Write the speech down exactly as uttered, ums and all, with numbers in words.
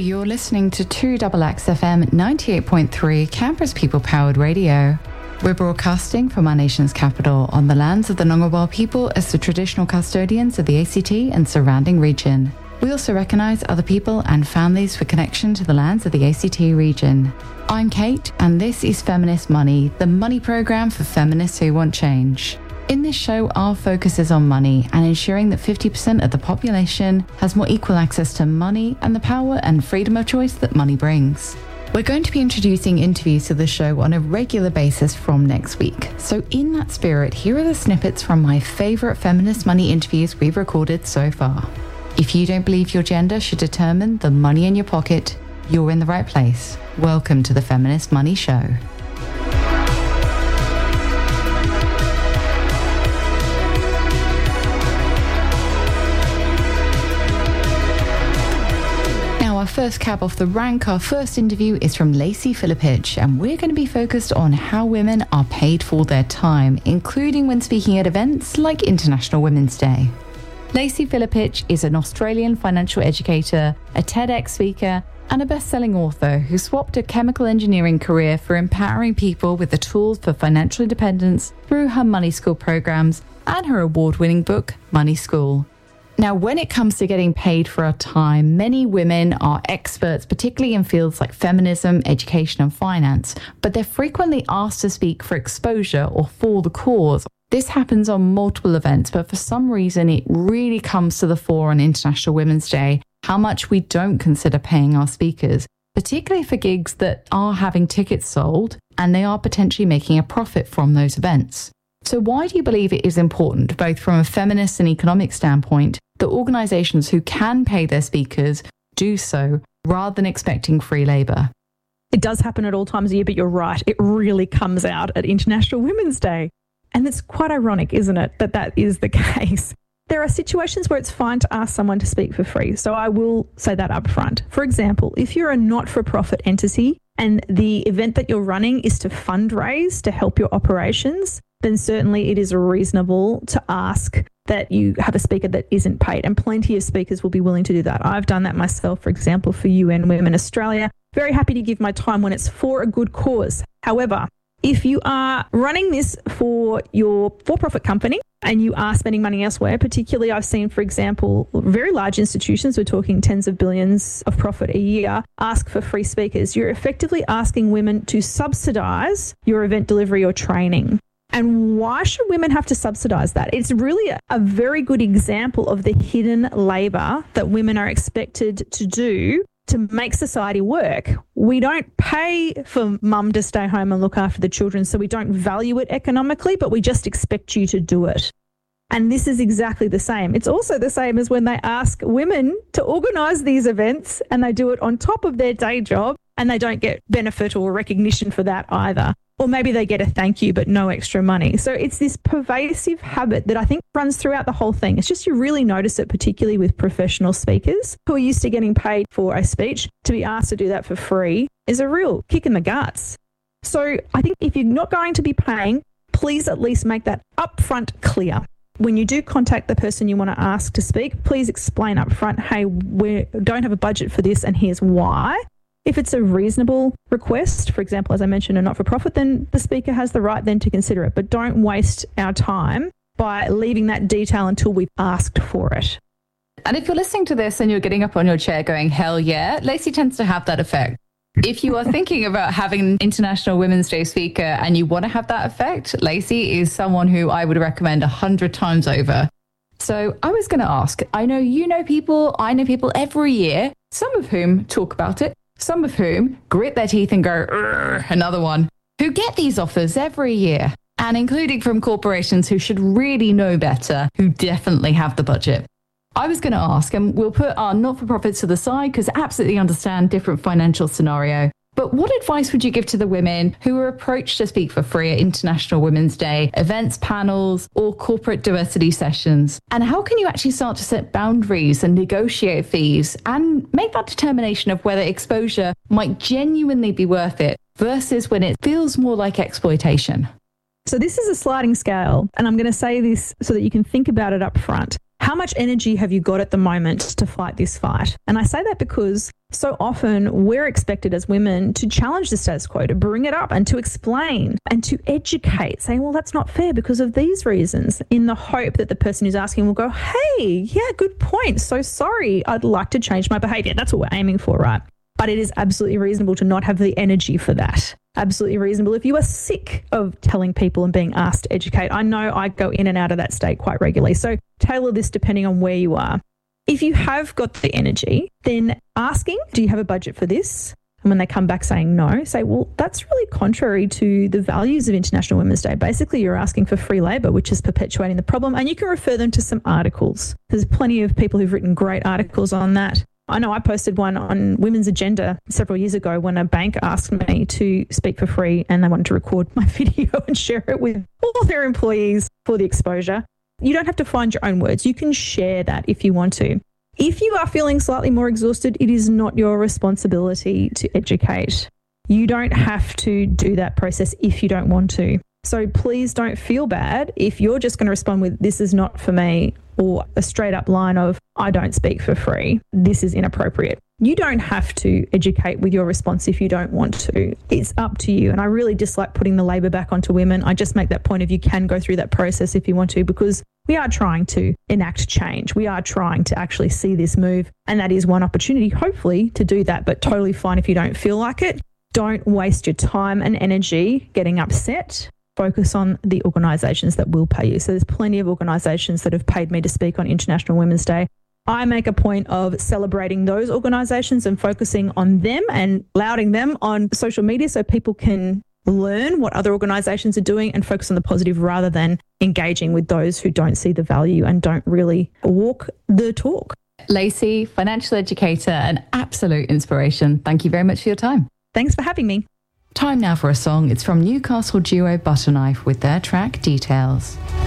You're listening to two X X F M ninety-eight point three, Canberra's people-powered radio. We're broadcasting from our nation's capital on the lands of the Ngunnawal people as the traditional custodians of the A C T and surrounding region. We also recognise other people and families for connection to the lands of the A C T region. I'm Kate, and this is Feminist Money, the money programme for feminists who want change. In this show, our focus is on money and ensuring that fifty percent of the population has more equal access to money and the power and freedom of choice that money brings. We're going to be introducing interviews to the show on a regular basis from next week. So in that spirit, here are the snippets from my favourite feminist money interviews we've recorded so far. If you don't believe your gender should determine the money in your pocket, you're in the right place. Welcome to the Feminist Money Show. First cab off the rank, our first interview is from Lacey Filipich, and we're going to be focused on how women are paid for their time, including when speaking at events like International Women's Day. Lacey Filipich is an Australian financial educator, a TEDx speaker, and a best-selling author who swapped a chemical engineering career for empowering people with the tools for financial independence through her Money School programs and her award-winning book, Money School. Now, when it comes to getting paid for our time, many women are experts, particularly in fields like feminism, education and finance, but they're frequently asked to speak for exposure or for the cause. This happens on multiple events, but for some reason it really comes to the fore on International Women's Day, how much we don't consider paying our speakers, particularly for gigs that are having tickets sold and they are potentially making a profit from those events. So why do you believe it is important, both from a feminist and economic standpoint, that organisations who can pay their speakers do so rather than expecting free labour? It does happen at all times of year, but you're right. It really comes out at International Women's Day. And it's quite ironic, isn't it, that that is the case. There are situations where it's fine to ask someone to speak for free. So I will say that up front. For example, if you're a not-for-profit entity and the event that you're running is to fundraise to help your operations, then certainly it is reasonable to ask that you have a speaker that isn't paid, and plenty of speakers will be willing to do that. I've done that myself, for example, for U N Women Australia. Very happy to give my time when it's for a good cause. However, if you are running this for your for-profit company and you are spending money elsewhere, particularly I've seen, for example, very large institutions, we're talking tens of billions of profit a year, ask for free speakers, you're effectively asking women to subsidise your event delivery or training. And why should women have to subsidise that? It's really a, a very good example of the hidden labour that women are expected to do to make society work. We don't pay for mum to stay home and look after the children, so we don't value it economically, but we just expect you to do it. And this is exactly the same. It's also the same as when they ask women to organise these events and they do it on top of their day job and they don't get benefit or recognition for that either. Or maybe they get a thank you, but no extra money. So it's this pervasive habit that I think runs throughout the whole thing. It's just you really notice it, particularly with professional speakers who are used to getting paid for a speech. To be asked to do that for free is a real kick in the guts. So I think if you're not going to be paying, please at least make that upfront clear. When you do contact the person you want to ask to speak, please explain upfront, hey, we don't have a budget for this and here's why. If it's a reasonable request, for example, as I mentioned, a not-for-profit, then the speaker has the right then to consider it. But don't waste our time by leaving that detail until we've asked for it. And if you're listening to this and you're getting up on your chair going, hell yeah, Lacey tends to have that effect. If you are thinking about having an International Women's Day speaker and you want to have that effect, Lacey is someone who I would recommend a hundred times over. So I was going to ask, I know you know people, I know people every year, some of whom talk about it, some of whom grit their teeth and go, another one, who get these offers every year, and including from corporations who should really know better, who definitely have the budget. I was going to ask, and we'll put our not-for-profits to the side because I absolutely understand different financial scenario, but what advice would you give to the women who are approached to speak for free at International Women's Day, events, panels, or corporate diversity sessions? And how can you actually start to set boundaries and negotiate fees and make that determination of whether exposure might genuinely be worth it versus when it feels more like exploitation? So this is a sliding scale, and I'm going to say this so that you can think about it up front. How much energy have you got at the moment to fight this fight? And I say that because so often we're expected as women to challenge the status quo, to bring it up and to explain and to educate, saying, well, that's not fair because of these reasons, in the hope that the person who's asking will go, hey, yeah, good point. So sorry, I'd like to change my behaviour. That's what we're aiming for, right? But it is absolutely reasonable to not have the energy for that. Absolutely reasonable if you are sick of telling people and being asked to educate. I know I go in and out of that state quite regularly. So tailor this depending on where you are. If you have got the energy, then asking, do you have a budget for this? And when they come back saying no, say, well, that's really contrary to the values of International Women's Day. Basically, you're asking for free labour, which is perpetuating the problem. And you can refer them to some articles. There's plenty of people who've written great articles on that. I know I posted one on Women's Agenda several years ago when a bank asked me to speak for free and they wanted to record my video and share it with all their employees for the exposure. You don't have to find your own words. You can share that if you want to. If you are feeling slightly more exhausted, it is not your responsibility to educate. You don't have to do that process if you don't want to. So please don't feel bad if you're just going to respond with, this is not for me, or a straight up line of, I don't speak for free. This is inappropriate. You don't have to educate with your response if you don't want to. It's up to you. And I really dislike putting the labour back onto women. I just make that point of you can go through that process if you want to, because we are trying to enact change. We are trying to actually see this move. And that is one opportunity, hopefully, to do that, but totally fine if you don't feel like it. Don't waste your time and energy getting upset. Focus on the organisations that will pay you. So there's plenty of organisations that have paid me to speak on International Women's Day. I make a point of celebrating those organisations and focusing on them and lauding them on social media so people can learn what other organisations are doing and focus on the positive rather than engaging with those who don't see the value and don't really walk the talk. Lacey, financial educator, an absolute inspiration. Thank you very much for your time. Thanks for having me. Time now for a song. It's from Newcastle duo Butterknife with their track Details.